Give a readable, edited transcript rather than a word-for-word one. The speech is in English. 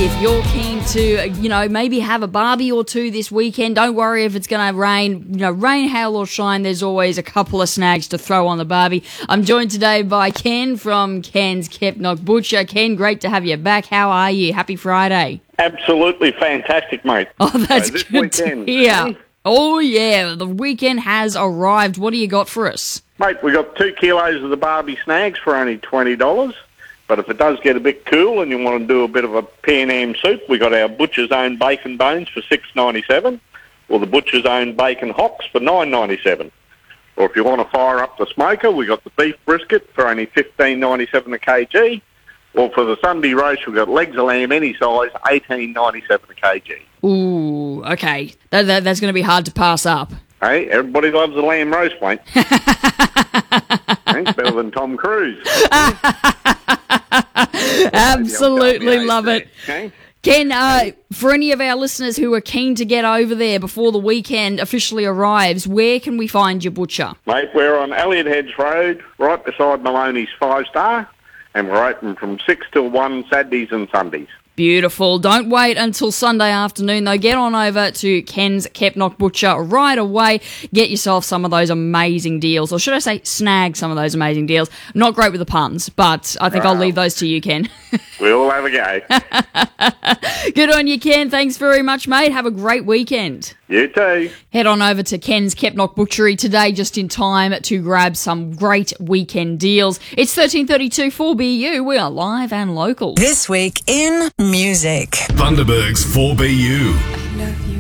If you're keen to, maybe have a barbie or two this weekend, don't worry if it's going to rain. Rain, hail or shine, there's always a couple of snags to throw on the barbie. I'm joined today by Ken from Ken's Kepnock Butcher. Ken, great to have you back. How are you? Happy Friday. Absolutely fantastic, mate. Oh, that's this good weekend, to hear. Oh, yeah, the weekend has arrived. What do you got for us? Mate, we got 2 kilos of the Barbie snags for only $20. But if it does get a bit cool and you want to do a bit of a P&M soup, we got our Butcher's Own Bacon Bones for $6.97, or the Butcher's Own Bacon Hocks for $9.97. Or if you want to fire up the smoker, we got the beef brisket for only $15.97 a kg. Or for the Sunday roast, we've got legs of lamb any size, $18.97 a kg. Ooh, okay. That's going to be hard to pass up. Hey, everybody loves a lamb roast, mate. It's better than Tom Cruise. Absolutely love it. Okay? Ken, for any of our listeners who are keen to get over there before the weekend officially arrives, where can we find your butcher? Mate, we're on Elliot Heads Road, right beside Maloney's 5-star, and we're open from 6 till 1 Saturdays and Sundays. Beautiful. Don't wait until Sunday afternoon, though. Get on over to Ken's Kepnock Butcher right away. Get yourself some of those amazing deals. Or should I say snag some of those amazing deals. Not great with the puns, but I think I'll leave those to you, Ken. We'll have a go. Good on you, Ken. Thanks very much, mate. Have a great weekend. You too. Head on over to Ken's Kepnock Butchery today, just in time to grab some great weekend deals. It's 13:32 4BU. We are live and local. This week in music. Thunderberg's 4BU.